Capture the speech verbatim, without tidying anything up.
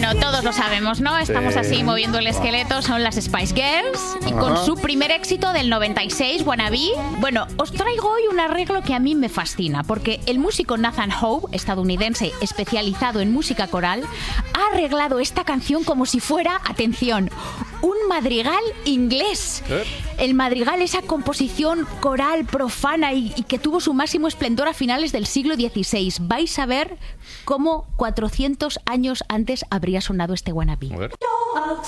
Bueno, todos lo sabemos, ¿no? Estamos Sí. así moviendo el esqueleto, son las Spice Girls. Y con Ajá. su primer éxito del noventa y seis, Wannabe, bueno, os traigo hoy un arreglo que a mí me fascina, porque el músico Nathan Howe, estadounidense especializado en música coral, ha arreglado esta canción como si fuera, atención, un madrigal inglés. ¿Eh? El madrigal, esa composición coral profana y, y que tuvo su máximo esplendor a finales del siglo dieciséis. Vais a ver cómo cuatrocientos años antes habría sonado este Wannabe. A ver.